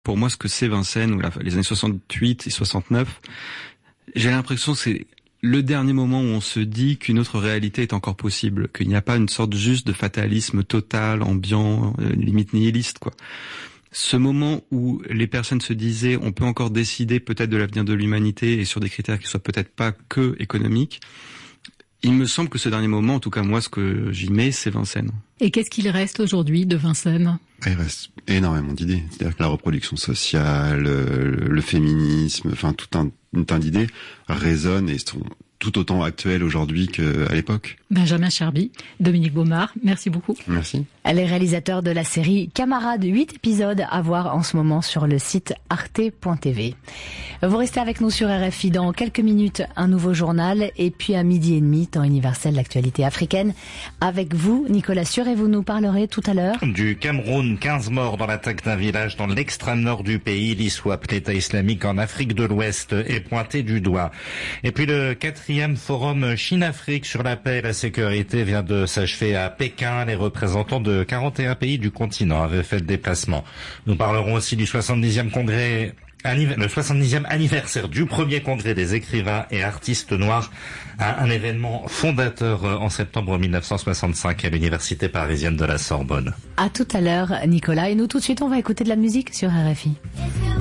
pour moi ce que c'est Vincennes, ou les années 68 et 69, j'ai l'impression que c'est le dernier moment où on se dit qu'une autre réalité est encore possible, qu'il n'y a pas une sorte juste de fatalisme total, ambiant, limite nihiliste, quoi. Ce moment où les personnes se disaient on peut encore décider peut-être de l'avenir de l'humanité et sur des critères qui soient peut-être pas que économiques, il me semble que ce dernier moment, en tout cas moi ce que j'y mets, c'est Vincennes. Et qu'est-ce qu'il reste aujourd'hui de Vincennes ? Il reste énormément d'idées. C'est-à-dire que la reproduction sociale, le féminisme, enfin tout un tas d'idées résonnent et sont tout autant actuelles aujourd'hui qu'à l'époque. Benjamin Cherby, Dominique Baumard, merci beaucoup. Merci. Les réalisateurs de la série Camarades, 8 épisodes à voir en ce moment sur le site arte.tv. Vous restez avec nous sur RFI dans quelques minutes, un nouveau journal et puis à 12h30, temps universel l'actualité africaine. Avec vous, Nicolas Sûr, et vous nous parlerez tout à l'heure du Cameroun, 15 morts dans l'attaque d'un village dans l'extrême nord du pays. L'ISWAP, l'État islamique en Afrique de l'Ouest, est pointé du doigt. Et puis le 4e forum Chine-Afrique sur la paix et la sécurité vient de s'achever à Pékin. Les représentants de 41 pays du continent avaient fait le déplacement. Nous parlerons aussi du 70e congrès, le 70e anniversaire du premier congrès des écrivains et artistes noirs, un événement fondateur en septembre 1965 à l'université parisienne de la Sorbonne. À tout à l'heure, Nicolas. Et nous, tout de suite, on va écouter de la musique sur RFI.